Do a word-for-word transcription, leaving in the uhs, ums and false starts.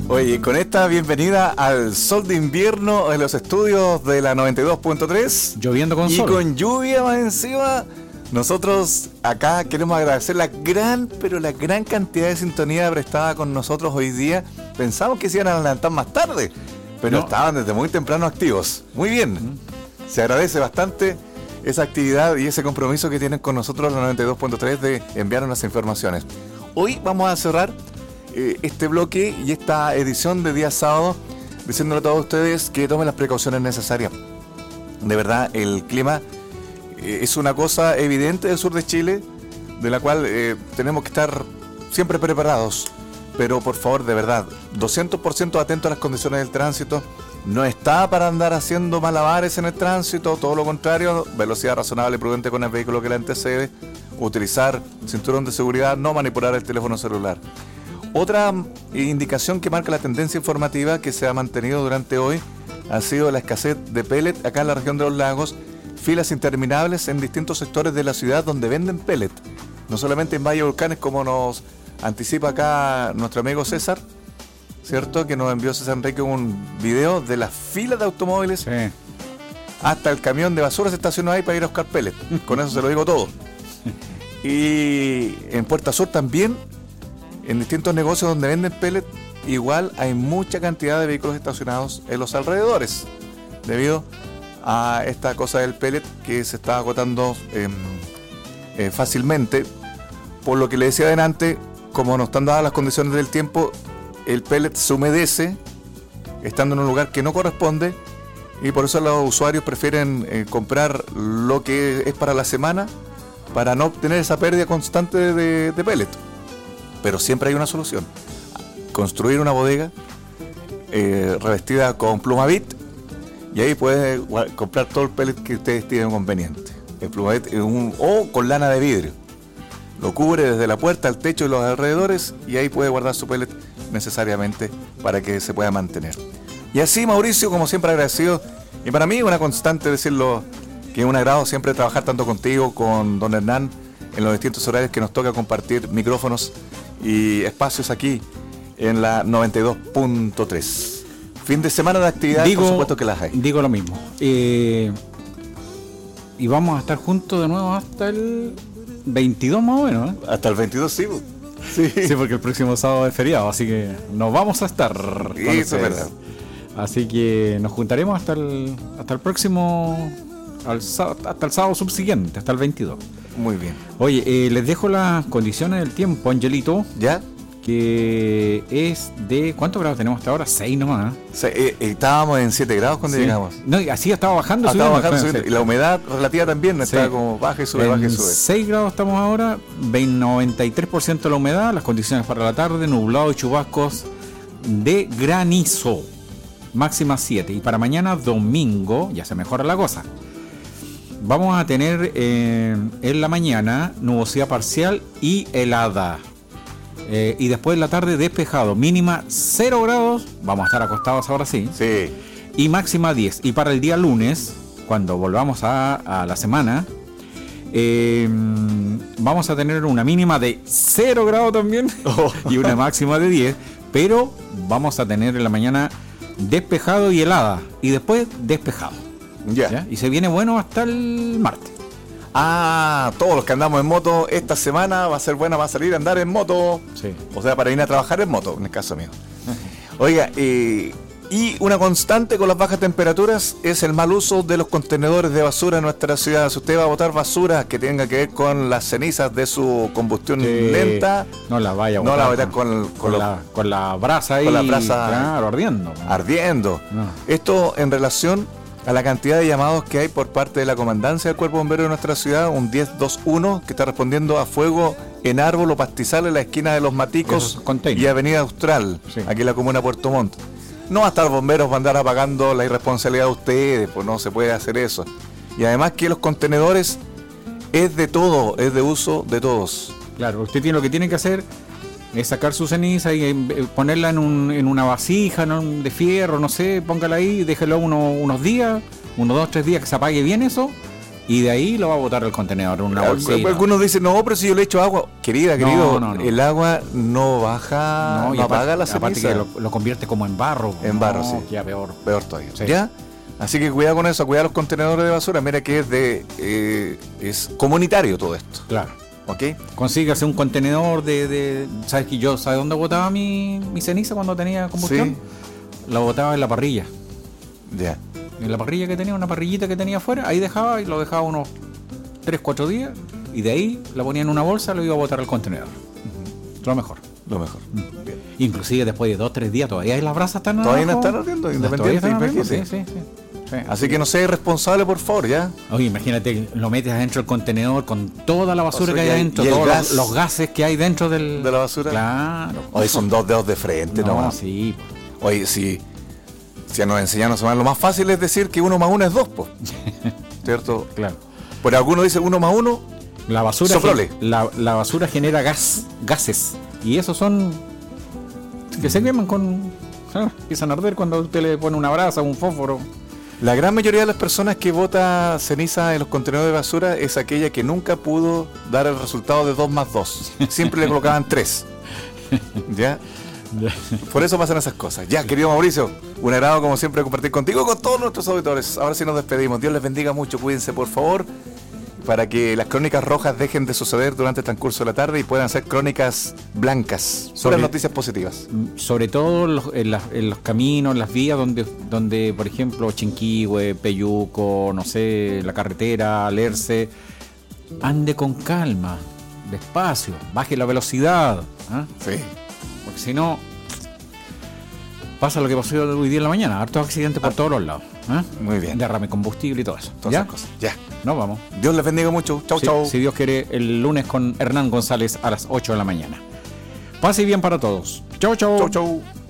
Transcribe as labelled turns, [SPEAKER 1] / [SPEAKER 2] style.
[SPEAKER 1] Oye, con esta bienvenida al sol de invierno en los estudios de la noventa y dos punto tres.
[SPEAKER 2] Lloviendo con
[SPEAKER 1] y
[SPEAKER 2] sol.
[SPEAKER 1] Y con lluvia más encima. Nosotros acá queremos agradecer la gran, pero la gran cantidad de sintonía prestada con nosotros hoy día. Pensamos que se iban a adelantar más tarde, pero no. Estaban desde muy temprano activos. Muy bien. Uh-huh. Se agradece bastante esa actividad y ese compromiso que tienen con nosotros la noventa y dos punto tres de enviarnos las informaciones. Hoy vamos a cerrar eh, este bloque y esta edición de día sábado diciéndole a todos ustedes que tomen las precauciones necesarias. De verdad, el clima eh, es una cosa evidente del sur de Chile, de la cual eh, tenemos que estar siempre preparados. Pero por favor, de verdad, doscientos por ciento atentos a las condiciones del tránsito. No está para andar haciendo malabares en el tránsito, todo lo contrario, velocidad razonable y prudente con el vehículo que le antecede, utilizar cinturón de seguridad, no manipular el teléfono celular. Otra indicación que marca la tendencia informativa que se ha mantenido durante hoy ha sido la escasez de pellet acá en la región de los lagos, filas interminables en distintos sectores de la ciudad donde venden pellet, no solamente en Valle Volcanes como nos anticipa acá nuestro amigo César, ¿cierto? Que nos envió César Enrique un video de las filas de automóviles.
[SPEAKER 2] Sí.
[SPEAKER 1] Hasta el camión de basura se estacionó ahí para ir a buscar pellet. Con eso se lo digo todo. Y en Puerta Sur también, en distintos negocios donde venden pellet, igual hay mucha cantidad de vehículos estacionados en los alrededores, debido a esta cosa del pellet que se está agotando eh, eh, fácilmente. Por lo que le decía adelante, como no están dadas las condiciones del tiempo, el pellet se humedece estando en un lugar que no corresponde y por eso los usuarios prefieren eh, comprar lo que es para la semana para no obtener esa pérdida constante de, de pellet. Pero siempre hay una solución: construir una bodega eh, revestida con Plumavit y ahí puedes comprar todo el pellet que ustedes tienen conveniente. El Plumavit es un, o con lana de vidrio. Lo cubre desde la puerta al techo y los alrededores y ahí puede guardar su pellet necesariamente para que se pueda mantener. Y así, Mauricio, como siempre agradecido, y para mí una constante decirlo, que es un agrado siempre trabajar tanto contigo, con don Hernán, en los distintos horarios que nos toca compartir micrófonos y espacios aquí en la noventa y dos punto tres. Fin de semana de actividades,
[SPEAKER 2] digo,
[SPEAKER 1] por supuesto que las hay.
[SPEAKER 2] Digo lo mismo. Eh, y vamos a estar juntos de nuevo hasta el veintidós más o menos, ¿eh?
[SPEAKER 1] Hasta el veintidós, sí.
[SPEAKER 2] Sí. Sí, porque el próximo sábado es feriado, así que nos vamos a estar.
[SPEAKER 1] Eso es verdad.
[SPEAKER 2] Así que nos juntaremos hasta el hasta el próximo, al, hasta el sábado subsiguiente, hasta el veintidós.
[SPEAKER 1] Muy bien.
[SPEAKER 2] Oye, eh, les dejo las condiciones del tiempo, Angelito.
[SPEAKER 1] ¿Ya?
[SPEAKER 2] Que es de... ¿Cuántos grados tenemos hasta ahora? seis nomás. ¿eh?
[SPEAKER 1] Se, eh, estábamos en siete grados cuando sí. llegamos.
[SPEAKER 2] No, y así estaba bajando.
[SPEAKER 1] Ah, estaba bajando, subiendo. Y la humedad relativa también, ¿no? Sí. Está como baja y sube,
[SPEAKER 2] en
[SPEAKER 1] baja y sube.
[SPEAKER 2] seis grados estamos ahora, noventa y tres por ciento de la humedad, las condiciones para la tarde, nublado y chubascos de granizo. Máxima siete. Y para mañana, domingo, ya se mejora la cosa. Vamos a tener eh, en la mañana nubosidad parcial y helada. Eh, y después en la tarde despejado, mínima cero grados, vamos a estar acostados ahora sí.
[SPEAKER 1] Sí.
[SPEAKER 2] Y máxima diez. Y para el día lunes, cuando volvamos a, a la semana, eh, vamos a tener una mínima de cero grados también oh. y una máxima de diez, pero vamos a tener en la mañana despejado y helada, y después despejado.
[SPEAKER 1] Ya.
[SPEAKER 2] ¿Ya? Y se viene bueno hasta el martes.
[SPEAKER 1] Ah, todos los que andamos en moto, esta semana va a ser buena, va a salir a andar en moto.
[SPEAKER 2] Sí.
[SPEAKER 1] O sea, para ir a trabajar en moto, en el caso mío. Oiga, eh, y una constante con las bajas temperaturas es el mal uso de los contenedores de basura en nuestra ciudad. Si usted va a botar basura que tenga que ver con las cenizas de su combustión sí. lenta,
[SPEAKER 2] no la vaya a
[SPEAKER 1] botar. No la vaya
[SPEAKER 2] con,
[SPEAKER 1] con,
[SPEAKER 2] con,
[SPEAKER 1] con,
[SPEAKER 2] la, con la brasa ahí.
[SPEAKER 1] Con la brasa.
[SPEAKER 2] Claro, ardiendo.
[SPEAKER 1] Ardiendo. No. Esto en relación a la cantidad de llamados que hay por parte de la comandancia del Cuerpo Bombero de nuestra ciudad, un diez veintiuno, que está respondiendo a fuego en árbol o pastizal en la esquina de Los Maticos y Avenida Austral, sí. aquí en la comuna de Puerto Montt. No hasta los bomberos van a andar apagando la irresponsabilidad de ustedes, pues no se puede hacer eso. Y además que los contenedores es de todo, es de uso de todos.
[SPEAKER 2] Claro, usted tiene lo que tiene que hacer es sacar su ceniza y ponerla en, un, en una vasija, ¿no? de fierro, no sé, póngala ahí, déjelo uno, unos días, unos dos, tres días que se apague bien eso, y de ahí lo va a botar al contenedor en una bolsita.
[SPEAKER 1] Algunos dicen, no, pero si yo le echo agua, querida,
[SPEAKER 2] No,
[SPEAKER 1] querido,
[SPEAKER 2] no, no.
[SPEAKER 1] el agua no baja, no,
[SPEAKER 2] y aparte-
[SPEAKER 1] apaga la
[SPEAKER 2] aparte
[SPEAKER 1] ceniza.
[SPEAKER 2] que lo, lo convierte como en barro.
[SPEAKER 1] En barro,
[SPEAKER 2] No,
[SPEAKER 1] sí.
[SPEAKER 2] Ya peor.
[SPEAKER 1] Peor todavía.
[SPEAKER 2] Sí.
[SPEAKER 1] ¿Ya? Así que cuidado con eso, cuidado los contenedores de basura. Mira que es de eh, es comunitario todo esto.
[SPEAKER 2] Claro.
[SPEAKER 1] ¿Ok?
[SPEAKER 2] Consígase un contenedor de, de. ¿Sabes que yo, ¿sabes dónde botaba mi, mi ceniza cuando tenía combustión? La botaba en la parrilla.
[SPEAKER 1] Ya.
[SPEAKER 2] En la parrilla que tenía, una parrillita que tenía afuera, ahí dejaba y lo dejaba unos tres, cuatro días. Y de ahí la ponía en una bolsa y lo iba a botar al contenedor. Uh-huh. Lo mejor.
[SPEAKER 1] Lo mejor.
[SPEAKER 2] Mm. Bien. Inclusive después de dos, tres días, todavía las brasas están
[SPEAKER 1] Todavía no
[SPEAKER 2] abajo.
[SPEAKER 1] están ardiendo,
[SPEAKER 2] Las
[SPEAKER 1] independiente.
[SPEAKER 2] todavía están
[SPEAKER 1] Sí,
[SPEAKER 2] ardiendo, sí, sí, sí. Sí.
[SPEAKER 1] Así que no seas irresponsable, por favor, ¿ya?
[SPEAKER 2] Oye, imagínate, lo metes adentro del contenedor con toda la basura
[SPEAKER 1] O sea,
[SPEAKER 2] que hay
[SPEAKER 1] y el-
[SPEAKER 2] adentro,
[SPEAKER 1] y el
[SPEAKER 2] todos
[SPEAKER 1] gas
[SPEAKER 2] los, los gases que hay dentro del,
[SPEAKER 1] de la basura.
[SPEAKER 2] Claro.
[SPEAKER 1] Hoy son dos dedos de frente,
[SPEAKER 2] No,
[SPEAKER 1] ¿no?
[SPEAKER 2] sí.
[SPEAKER 1] Oye, si, si nos enseñaron a sumar, lo más fácil es decir que uno más uno es dos, pues. ¿Cierto?
[SPEAKER 2] Claro.
[SPEAKER 1] Pero algunos dicen uno más uno.
[SPEAKER 2] La basura,
[SPEAKER 1] Soprole.
[SPEAKER 2] gen- la, la basura genera gas, gases. Y esos son que se queman con. ah, empiezan a arder cuando usted le pone una brasa, un fósforo.
[SPEAKER 1] La gran mayoría de las personas que bota ceniza en los contenedores de basura es aquella que nunca pudo dar el resultado de dos más dos. Siempre le colocaban tres. ¿Ya? Por eso pasan esas cosas. Ya, querido Mauricio, un agrado como siempre compartir contigo y con todos nuestros auditores. Ahora sí nos despedimos. Dios les bendiga mucho, cuídense por favor, para que las crónicas rojas dejen de suceder durante el transcurso de la tarde y puedan ser crónicas blancas. Sobre
[SPEAKER 2] Sobre-
[SPEAKER 1] noticias positivas.
[SPEAKER 2] Sobre todo los- en, las- en los caminos, en las vías donde, donde por ejemplo, Chinquihue, Peyuco, no sé, la carretera, Lerce, ande con calma, despacio, baje la velocidad, ¿ah?
[SPEAKER 1] Sí.
[SPEAKER 2] Porque si no, pasa lo que pasó hoy día en la mañana, hartos accidentes por
[SPEAKER 1] Ah.
[SPEAKER 2] todos los lados, ¿ah?
[SPEAKER 1] Muy bien.
[SPEAKER 2] Derrame combustible y todo eso.
[SPEAKER 1] Todas
[SPEAKER 2] ¿Ya?
[SPEAKER 1] esas cosas. Ya.
[SPEAKER 2] Nos vamos.
[SPEAKER 1] Dios les bendiga mucho. Chau,
[SPEAKER 2] Si-
[SPEAKER 1] chau.
[SPEAKER 2] Si Dios quiere, el lunes con Hernán González a las ocho de la mañana. Pase bien para todos. Chau, chau.
[SPEAKER 1] Chau, chau.